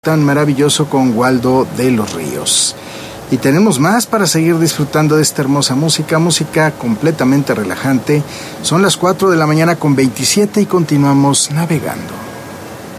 tan maravilloso con Waldo de los Ríos. Y tenemos más para seguir disfrutando de esta hermosa música completamente relajante. Son las 4 de la mañana con 27 y continuamos navegando.